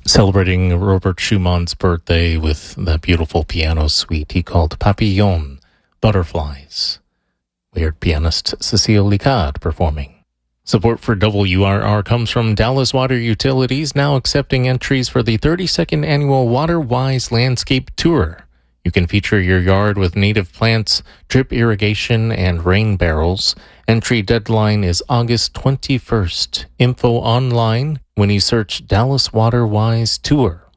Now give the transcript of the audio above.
Celebrating Robert Schumann's birthday with that beautiful piano suite he called Papillon, Butterflies. We heard pianist Cecile Licard performing. Support for WRR comes from Dallas Water Utilities, now accepting entries for the 32nd annual WaterWise Landscape Tour. You can feature your yard with native plants, drip irrigation, and rain barrels. Entry deadline is August 21st. Info online when you search Dallas WaterWise Tour.